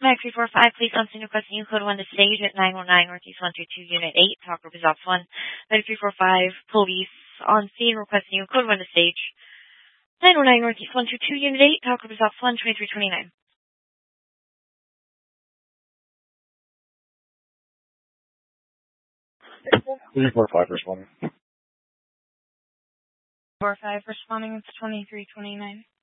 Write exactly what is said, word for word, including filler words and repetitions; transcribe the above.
Max three four five, please on scene requesting you code one to stage at nine one nine Northeast one two two Unit eight. Talk group is off one. Max three four five, police on scene requesting you code one to stage nine one nine Northeast one two two Unit eight. Talk group is off one twenty-three twenty-nine. three four five responding. four five responding, it's twenty-three twenty-nine.